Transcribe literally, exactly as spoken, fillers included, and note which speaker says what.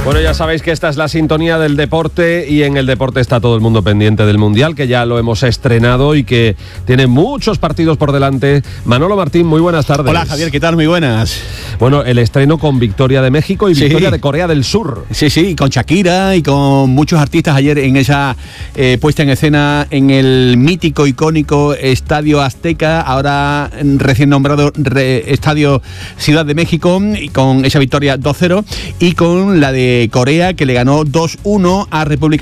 Speaker 1: Bueno, ya sabéis que esta es la sintonía del deporte y en el deporte está todo el mundo pendiente del Mundial, que ya lo hemos estrenado y que tiene muchos partidos por delante. Manolo Martín, muy buenas tardes.
Speaker 2: Hola Javier, ¿qué tal? Muy buenas.
Speaker 1: Bueno, el estreno con victoria de México y victoria
Speaker 2: sí.
Speaker 1: de Corea del Sur.
Speaker 2: Sí, sí, con Shakira y con muchos artistas ayer en esa eh, puesta en escena en el mítico, icónico Estadio Azteca, ahora recién nombrado re, Estadio Ciudad de México, y con esa victoria dos cero, y con la de Corea, que le ganó dos uno a República